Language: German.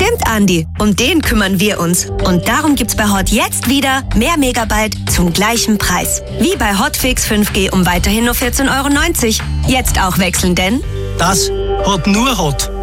Stimmt, Andi. Um den kümmern wir uns. Und darum gibt's bei Hot jetzt wieder mehr Megabyte zum gleichen Preis. Wie bei Hotfix 5G um weiterhin nur 14,90 €. Jetzt auch wechseln, denn das hat nur Hot.